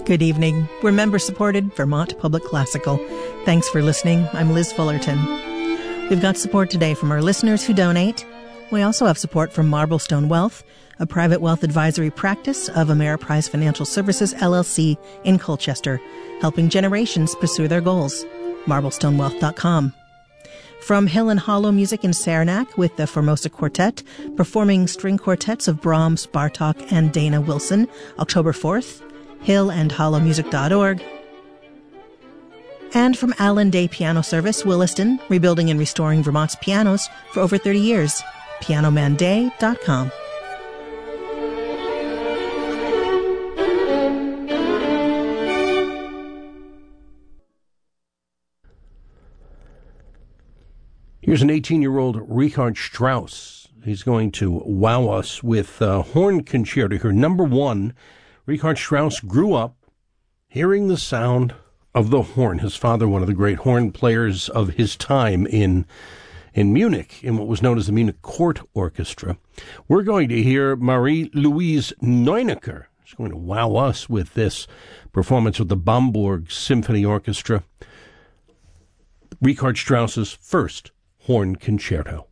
Good evening. We're member-supported Vermont Public Classical. Thanks for listening. I'm Liz Fullerton. We've got support today from our listeners who donate. We also have support from Marblestone Wealth, a private wealth advisory practice of Ameriprise Financial Services, LLC in Colchester, helping generations pursue their goals. Marblestonewealth.com. From Hill and Hollow Music in Saranac with the Formosa Quartet, performing string quartets of Brahms, Bartók, and Dana Wilson, October 4th, hillandhollowmusic.org. And from Allen Day Piano Service, Williston, rebuilding and restoring Vermont's pianos for over 30 years, pianomanday.com. Here's an 18-year-old Richard Strauss. He's going to wow us with horn concerto here. Number one, Richard Strauss grew up hearing the sound of the horn. His father, one of the great horn players of his time in Munich, in what was known as the Munich Court Orchestra. We're going to hear Marie-Louise Neunecker. She's going to wow us with this performance with the Bamberg Symphony Orchestra. Richard Strauss's first horn concerto.